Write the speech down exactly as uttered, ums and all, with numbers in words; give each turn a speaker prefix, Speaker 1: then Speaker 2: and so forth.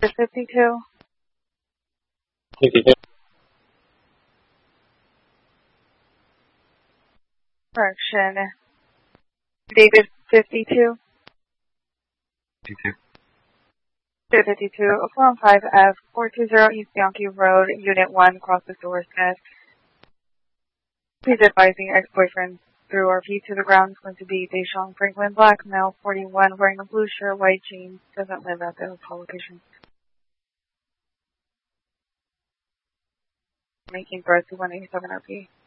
Speaker 1: fifty-two.
Speaker 2: fifty-two.
Speaker 1: Correction. David fifty-two.
Speaker 2: fifty-two.
Speaker 1: fifty-two. four one five F, four two zero East Yankee Road, Unit one, cross the Smith. Please advise the ex-boyfriend threw R P to the ground. It's going to be Deshaun Franklin, black, male, forty-one, wearing a blue shirt, white jeans, doesn't live at the location. Making threats to one eighty-seven R P.